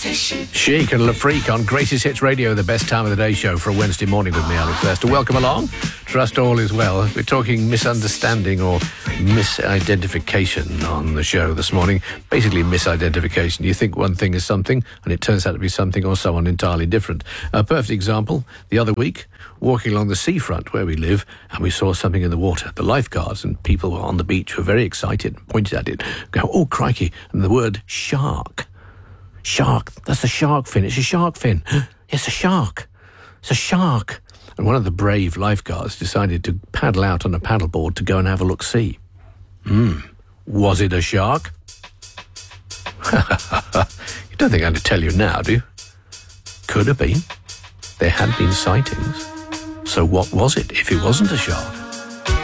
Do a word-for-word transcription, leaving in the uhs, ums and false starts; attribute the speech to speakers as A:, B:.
A: Chic and Le Freak on Greatest Hits Radio, the best time of the day show for a Wednesday morning with me, Alex Lester. Welcome along. Trust all is well. We're talking misunderstanding or misidentification on the show this morning. Basically, misidentification. You think one thing is something, and it turns out to be something or someone entirely different. A perfect example, the other week, walking along the seafront where we live, and we saw something in the water. The lifeguards and people were on the beach were very excited, pointed at it, go, oh, crikey, and the word shark. Shark, that's a shark fin. It's a shark fin. It's a shark. It's a shark. And one of the brave lifeguards decided to paddle out on a paddleboard to go and have a look-see. Hmm, was it a shark? You don't think I'm going to tell you now, do you? Could have been. There had been sightings. So what was it if it wasn't a shark?